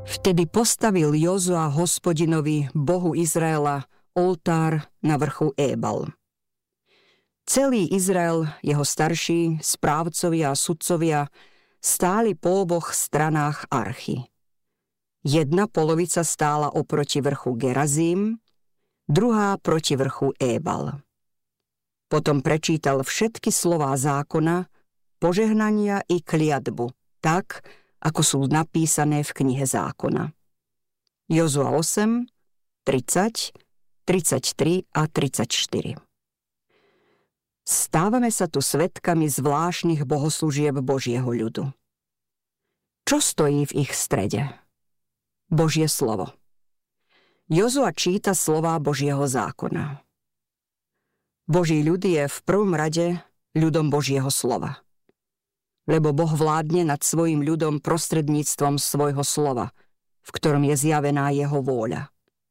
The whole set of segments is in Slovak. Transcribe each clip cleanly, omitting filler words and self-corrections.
Vtedy postavil Jozua Hospodinovi, Bohu Izraela, oltár na vrchu Ébal. Celý Izrael, jeho starší, správcovia a sudcovia stáli po oboch stranách archy. Jedna polovica stála oproti vrchu Gerazím, druhá proti vrchu Ébal. Potom prečítal všetky slová zákona, požehnania i kliatbu, tak, ako sú napísané v knihe zákona. Jozua 8, 30, 33 a 34. Stávame sa tu svedkami zvláštnych bohoslúžieb Božieho ľudu. Čo stojí v ich strede? Božie slovo. Jozua číta slová Božieho zákona. Boží ľud je v prvom rade ľudom Božieho slova. Lebo Boh vládne nad svojim ľudom prostredníctvom svojho slova, v ktorom je zjavená jeho vôľa.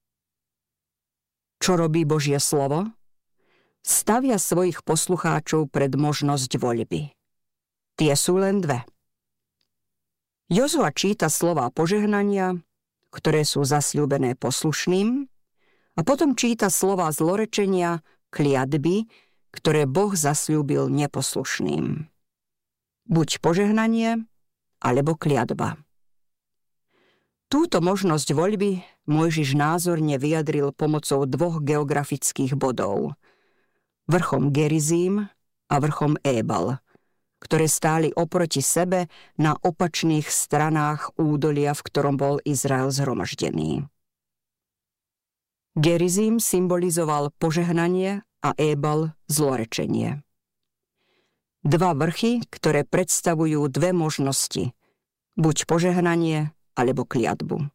Čo robí Božie slovo? Stavia svojich poslucháčov pred možnosť voľby. Tie sú len dve. Jozua číta slová požehnania, ktoré sú zasľúbené poslušným, a potom číta slová zlorečenia, kliatby, ktoré Boh zasľúbil neposlušným. Buď požehnanie, alebo kliatba. Túto možnosť voľby Mojžiš názorne vyjadril pomocou dvoch geografických bodov. Vrchom Gerizím a vrchom Ébal, ktoré stáli oproti sebe na opačných stranách údolia, v ktorom bol Izrael zhromaždený. Gerizím symbolizoval požehnanie a Ébal zlorečenie. Dva vrchy, ktoré predstavujú dve možnosti, buď požehnanie, alebo kliatbu.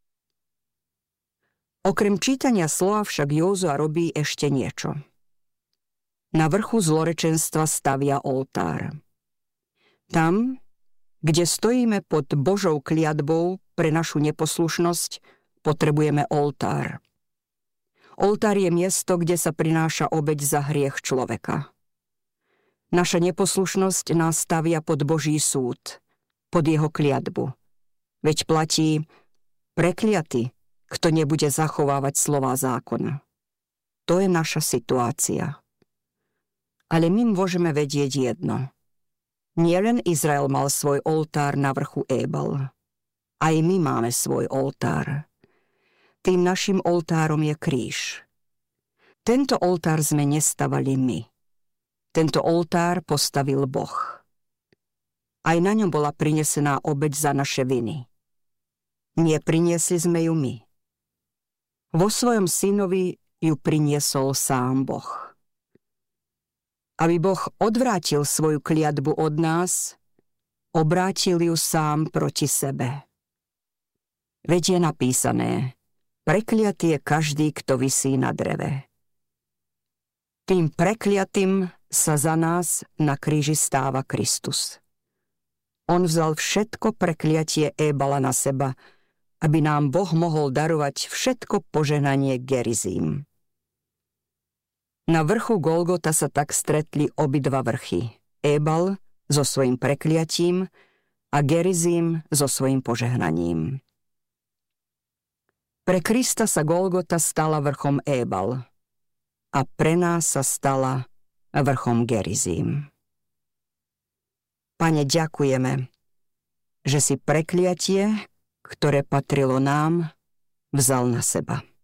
Okrem čítania slova však Jozua robí ešte niečo. Na vrchu zlorečenstva stavia oltár. Tam, kde stojíme pod Božou kliatbou pre našu neposlušnosť, potrebujeme oltár. Oltár je miesto, kde sa prináša obeť za hriech človeka. Naša neposlušnosť nás stavia pod Boží súd, pod jeho kliatbu. Veď platí: prekliaty, kto nebude zachovávať slová zákona. To je naša situácia. Ale my môžeme vedieť jedno. Nielen Izrael mal svoj oltár na vrchu Ébal. Aj my máme svoj oltár. Tým našim oltárom je kríž. Tento oltár sme nestavali my. Tento oltár postavil Boh. Aj na ňom bola prinesená obeť za naše viny. Nepriniesli sme ju my. Vo svojom synovi ju priniesol sám Boh. Aby Boh odvrátil svoju kliatbu od nás, obrátil ju sám proti sebe. Veď je napísané: prekliatý je každý, kto visí na dreve. Tým prekliatým sa za nás na kríži stáva Kristus. On vzal všetko prekliatie Ébala na seba, aby nám Boh mohol darovať všetko požehnanie Gerizím. Na vrchu Golgota sa tak stretli obidva vrchy. Ébal so svojím prekliatím a Gerizím so svojím požehnaním. Pre Krista sa Golgota stala vrchom Ébal a pre nás sa stala vrchom Gerizím. Pane, ďakujeme, že si prekliatie, ktoré patrilo nám, vzal na seba.